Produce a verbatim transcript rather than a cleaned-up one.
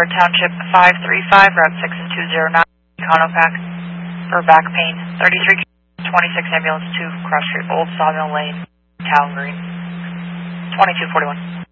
Township five three five, Route six and two zero nine, Econopac, for back pain. thirty-three twenty-six ambulance two, Cross Street, Old Sawmill Lane, Town Green. twenty-two forty-one.